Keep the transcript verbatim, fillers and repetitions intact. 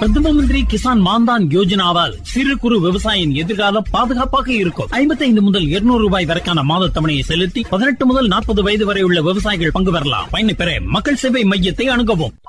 பிரதம மந்திரி கிசான் மான்தான் யோஜனாவால் சிறு குறு விவசாயியின் எதிர்காலம் பாதுகாப்பாக இருக்கும். ஐம்பத்தி ஐந்து முதல் இருநூறு ரூபாய் வரைக்கான மாத தவணையை செலுத்தி பதினெட்டு முதல் நாற்பது வயது வரை உள்ள விவசாயிகள் பங்கு பெறலாம். பயனை பெற மக்கள் சேவை மையத்தை அணுகவும்.